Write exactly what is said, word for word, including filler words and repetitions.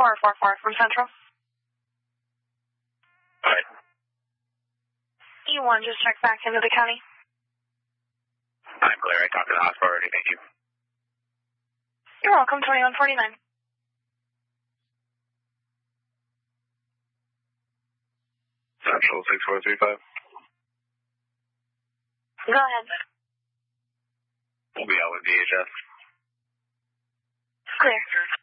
four four four from Central. Alright. E one, just check back into the county. I'm clear. I talked to the hospital already. Thank you. You're welcome. twenty-one forty-nine. Central six four three five. Go ahead. We'll be out with D H S. Clear.